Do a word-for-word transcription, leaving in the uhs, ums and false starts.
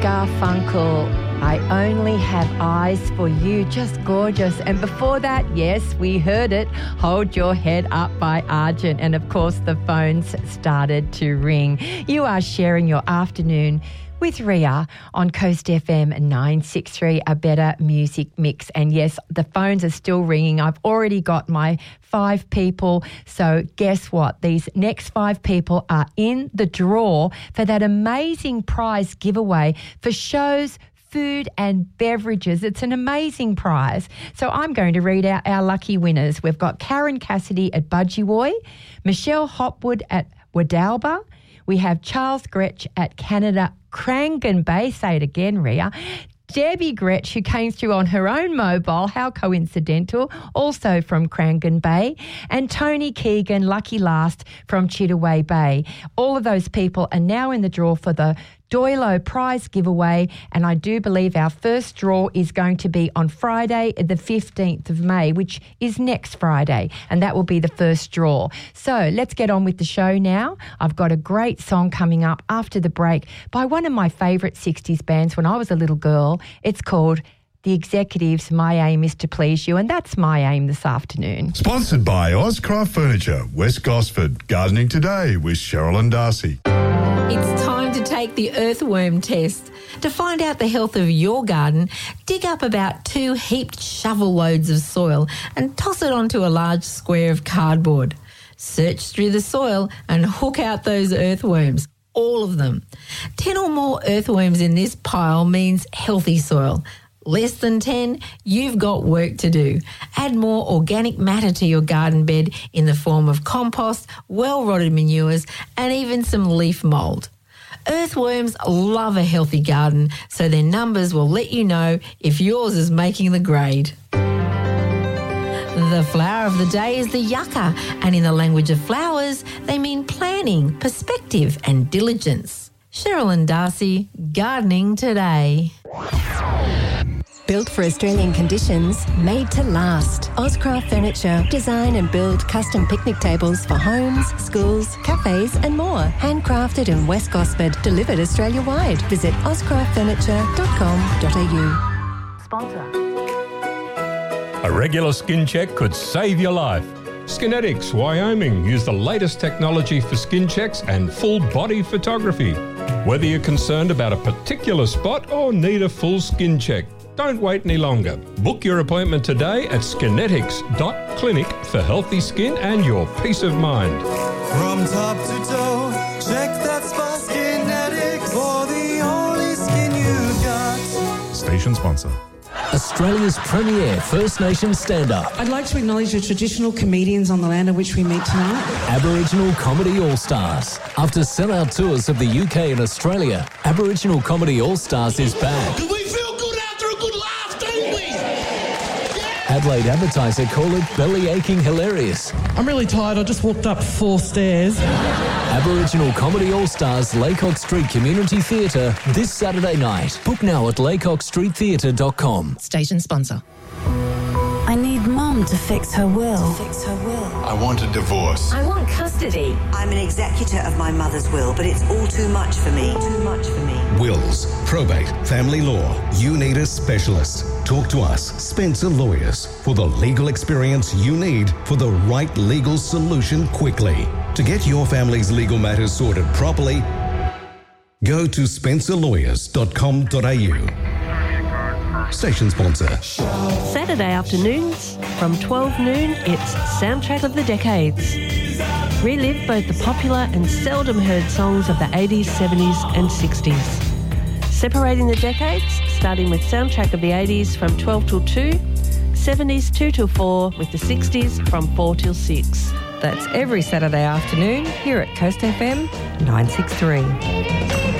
Garfunkel, I Only Have Eyes for You, just gorgeous. And before that, yes, we heard it, Hold Your Head Up by Argent. And of course, the phones started to ring. You are sharing your afternoon with Ria on Coast F M nine sixty-three, a better music mix. And yes, the phones are still ringing. I've already got my five people. So guess what? These next five people are in the draw for that amazing prize giveaway for shows, food and beverages. It's an amazing prize. So I'm going to read out our lucky winners. We've got Karen Cassidy at Budgewoi, Michelle Hopwood at Wadalba. We have Charles Gretsch at Canada Crangan Bay. Say it again, Ria. Debbie Gretsch, who came through on her own mobile, how coincidental, also from Crangan Bay, and Tony Keegan, lucky last, from Chittaway Bay. All of those people are now in the draw for the Doilo prize giveaway, and I do believe our first draw is going to be on Friday, the fifteenth of May, which is next Friday, and that will be the first draw. So let's get on with the show now. I've got a great song coming up after the break by one of my favourite sixties bands when I was a little girl. It's called The Executives, My Aim Is to Please You, and that's my aim this afternoon. Sponsored by Ozcraft Furniture, West Gosford. Gardening Today with Cheryl and Darcy. It's time to take the earthworm test. To find out the health of your garden, dig up about two heaped shovel loads of soil and toss it onto a large square of cardboard. Search through the soil and hook out those earthworms, all of them. Ten or more earthworms in this pile means healthy soil. Less than ten, you've got work to do. Add more organic matter to your garden bed in the form of compost, well-rotted manures, and even some leaf mould. Earthworms love a healthy garden, so their numbers will let you know if yours is making the grade. The flower of the day is the yucca, and in the language of flowers, they mean planning, perspective, and diligence. Cheryl and Darcy, Gardening Today. Built for Australian conditions, made to last. Ozcraft Furniture. Design and build custom picnic tables for homes, schools, cafes and more. Handcrafted in West Gosford. Delivered Australia-wide. Visit ozcraft furniture dot com dot a u. Sponsor. A regular skin check could save your life. Skinetics, Wyoming, use the latest technology for skin checks and full body photography. Whether you're concerned about a particular spot or need a full skin check, don't wait any longer. Book your appointment today at skinetics dot clinic for healthy skin and your peace of mind. From top to toe, check that spot. Skinetics for the only skin you got. Station sponsor. Australia's premier First Nations stand-up. I'd like to acknowledge the traditional comedians on the land on which we meet tonight. Aboriginal Comedy All-Stars. After sell-out tours of the U K and Australia, Aboriginal Comedy All-Stars is back. We feel good after a good laugh, don't we? Yeah. Adelaide Advertiser call it belly-aching hilarious. I'm really tired. I just walked up four stairs. Aboriginal Comedy All-Stars Laycock Street Community Theatre this Saturday night. Book now at laycock street theatre dot com. Station sponsor. I need Mum to fix her will. To fix her will. I want a divorce. I want custody. I'm an executor of my mother's will, but it's all too much for me. Too much for me. Wills, probate, family law. You need a specialist. Talk to us, Spencer Lawyers, for the legal experience you need for the right legal solution quickly. To get your family's legal matters sorted properly, go to spencer lawyers dot com dot a u. Station sponsor. Saturday afternoons from twelve noon, it's Soundtrack of the Decades. Relive both the popular and seldom heard songs of the eighties, seventies and sixties. Separating the decades, starting with Soundtrack of the eighties from twelve till two, seventies two till four, with the sixties from four till six. That's every Saturday afternoon here at Coast F M nine sixty-three.